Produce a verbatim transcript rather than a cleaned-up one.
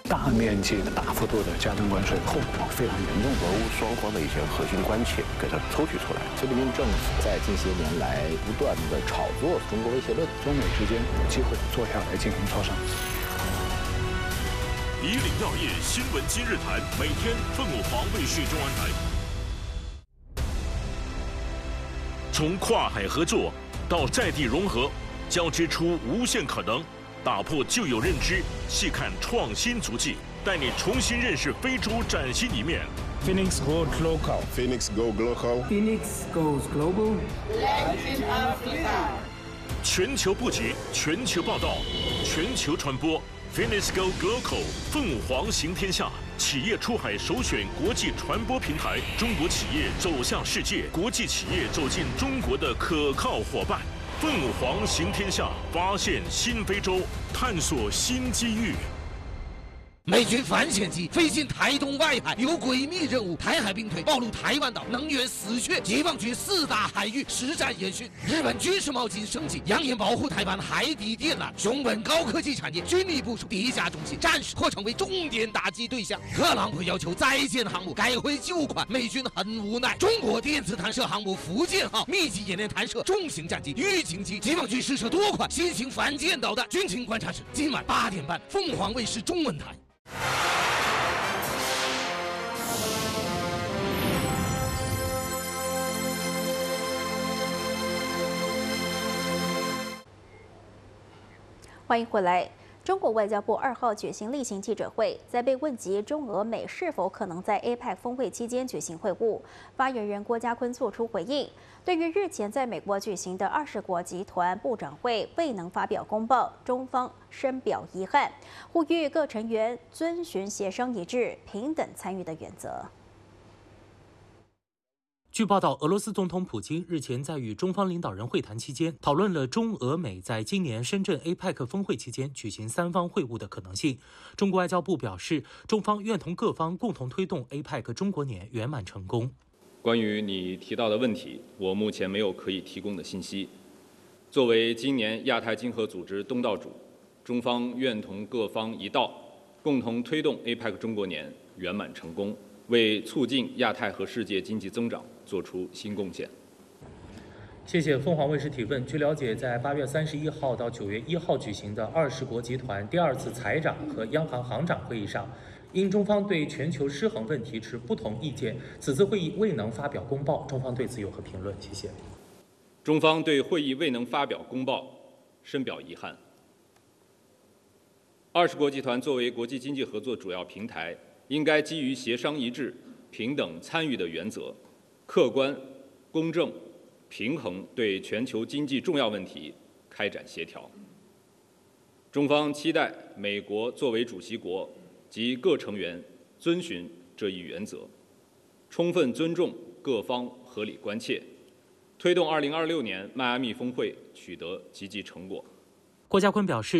大面积、大幅度的加征关税，后果非常严重。 俄乌双方的一些核心关切给它抽取出来。 习近平政府在近些年来不断的炒作中国威胁论， 中美之间有机会坐下来进行磋商。 以岭药业新闻今日谈，每天凤舞凰卫视中文台。从跨海合作到在地融合，交织出无限可能，打破旧有认知，细看创新足迹，带你重新认识非洲崭新一面。 Phoenix goes local. Phoenix go global. Phoenix goes global. Latin Africa. 全球布局，全球报道，全球传播。Phoenix go global， 凤舞凰行天下，企业出海首选国际传播平台，中国企业走向世界，国际企业走进中国的可靠伙伴。凤舞凰行天下，发现新非洲，探索新机遇。 美军反潜机飞进台东外海，有诡秘任务。台海兵推暴露台湾岛能源死穴，解放军四大海域实战演训。日本军事贸易升级，扬言保护台湾海底电缆。熊本高科技产业军力部署地下中心，暂时或成为重点打击对象。特朗普要求再建航母，改回旧款，美军很无奈。中国电子弹射航母福建号密集演练弹射重型战机预警机，解放军试射多款新型反舰导弹。军情观察室今晚八点半，凤凰卫视中文台。 欢迎回来。中国外交部二号举行例行记者会，在被问及中俄美是否可能在 A P E C 峰会期间举行会晤，发言人郭家坤作出回应。对于日前在美国举行的二十国集团部长会未能发表公报，中方深表遗憾，呼吁各成员遵循协商一致、平等参与的原则。 据报道，俄罗斯总统普京日前在与中方领导人会谈期间，讨论了中俄美在今年深圳 A P E C 峰会期间举行三方会晤的可能性。中国外交部表示，中方愿同各方共同推动 A P E C 中国年圆满成功。 关于你提到的问题，我目前没有可以提供的信息。作为今年亚太经合组织东道主，中方愿同各方一道，共同推动 A P E C 中国年圆满成功，为促进亚太和世界经济增长做出新贡献。 谢谢凤凰卫视提问。据了解，在八月三十一号到九月一号举行的二十国集团第二次财长和央行行长会议上，因中方对全球失衡问题持不同意见，此次会议未能发表公报。中方对此有何评论？谢谢。 中方对会议未能发表公报深表遗憾。二十国集团作为国际经济合作主要平台，应该基于协商一致、平等参与的原则，客观、公正、平衡对全球经济重要问题开展协调。中方期待美国作为主席国及各成员遵循这一原则，充分尊重各方合理关切，推动二零二六年迈阿密峰会取得积极成果。 郭家坤表示，